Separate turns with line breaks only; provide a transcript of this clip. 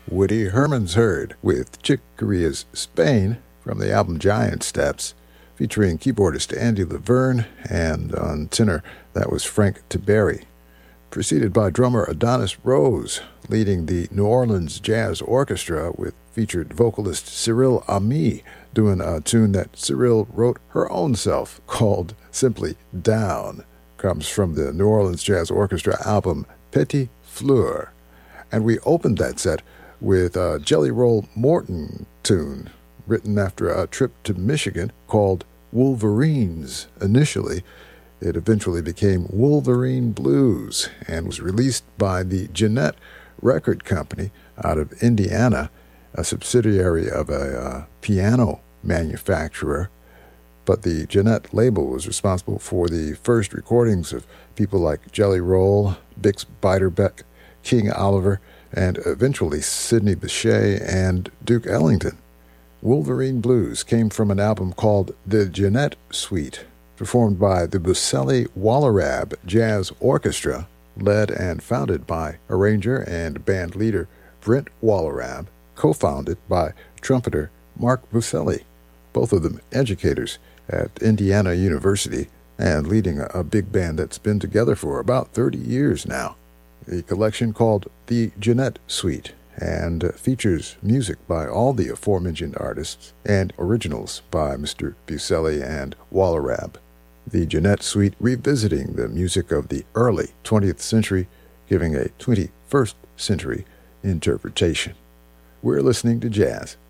Woody Herman's Herd with Chick Corea's Spain from the album Giant Steps, featuring keyboardist Andy Laverne, and on tenor, that was Frank Tiberi. Preceded by drummer Adonis Rose, leading the New Orleans Jazz Orchestra with featured vocalist Cyril Ami, doing a tune that Cyril wrote her own self called simply Down. Comes from the New Orleans Jazz Orchestra album Petit Fleur. And we opened that set with a Jelly Roll Morton tune written after a trip to Michigan called Wolverines. Initially, it eventually became Wolverine Blues and was released by the Jeanette Record Company out of Indiana, a subsidiary of a piano manufacturer. But the Jeanette label was responsible for the first recordings of people like Jelly Roll, Bix Beiderbecke, King Oliver, and eventually Sidney Bechet and Duke Ellington. Wolverine Blues came from an album called The Jeanette Suite, performed by the Bucelli Wallerab Jazz Orchestra, led and founded by arranger and band leader Brent Wallerab, co-founded by trumpeter Mark Bucelli, both of them educators at Indiana University and leading a big band that's been together for about 30 years now. A collection called The Jeanette Suite and features music by all the aforementioned artists and originals by Mr. Bucelli and Wallerab. The Jeanette Suite revisiting the music of the early 20th century, giving a 21st century interpretation. We're listening to jazz